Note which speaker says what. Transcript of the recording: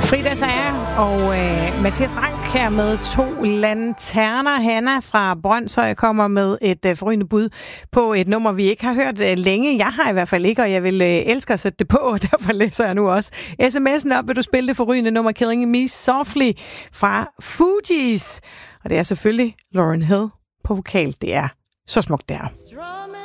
Speaker 1: Frida Sager og Mathias Rank her med 2 lanterner. Hanna fra Brønshøj kommer med et forrygende bud på et nummer, vi ikke har hørt længe. Jeg har i hvert fald ikke, og jeg vil elske at sætte det på, og derfor læser jeg nu også sms'en op. Vil du spille det forrygende nummer Killing Me Softly fra Fugees? Og det er selvfølgelig Lauryn Hill på vokal. Det er så smukt, det her.